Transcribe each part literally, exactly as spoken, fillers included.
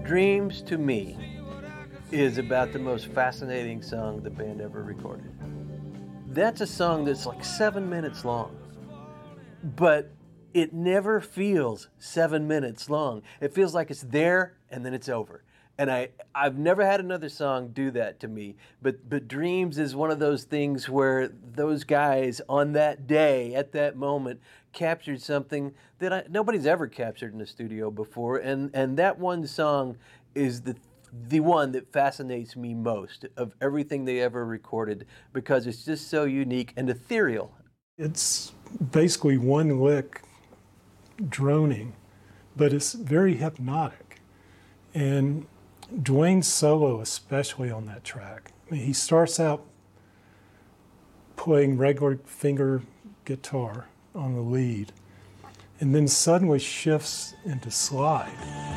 Dreams, to me, is about the most fascinating song the band ever recorded. That's a song that's like seven minutes long, but it never feels seven minutes long. It feels like it's there and then it's over. And I, I've never had another song do that to me, but but Dreams is one of those things where those guys on that day, at that moment, captured something that I, nobody's ever captured in the studio before, and, and that one song is the the one that fascinates me most of everything they ever recorded, because it's just so unique and ethereal. It's basically one lick droning, but it's very hypnotic. And Duane's solo, especially on that track, I mean, he starts out playing regular finger guitar on the lead, and then suddenly shifts into slide.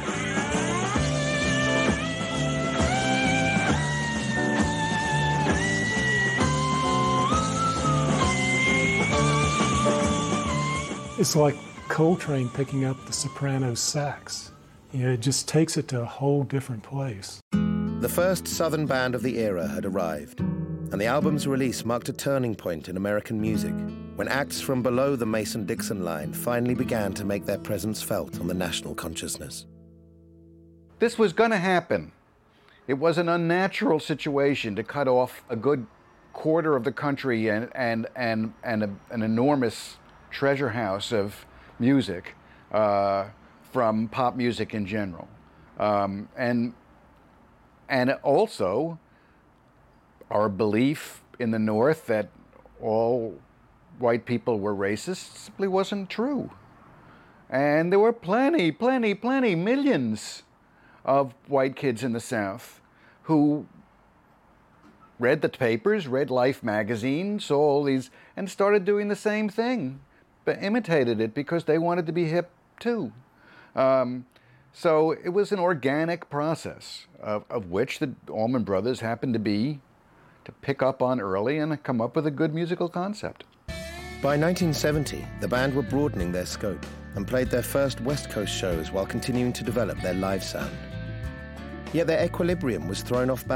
It's like Coltrane picking up the soprano sax. You know, it just takes it to a whole different place. The first Southern band of the era had arrived, and the album's release marked a turning point in American music, when acts from below the Mason-Dixon line finally began to make their presence felt on the national consciousness. This was going to happen. It was an unnatural situation to cut off a good quarter of the country and, and, and, and a, an enormous treasure house of music uh, from pop music in general. Um, and, and also our belief in the North that all white people were racist simply wasn't true. And there were plenty, plenty, plenty, millions of white kids in the South who read the papers, read Life magazine, saw all these, and started doing the same thing, but imitated it because they wanted to be hip too. Um, so it was an organic process of, of which the Allman Brothers happened to be, to pick up on early and come up with a good musical concept. By nineteen seventy, the band were broadening their scope and played their first West Coast shows while continuing to develop their live sound. Yet their equilibrium was thrown off balance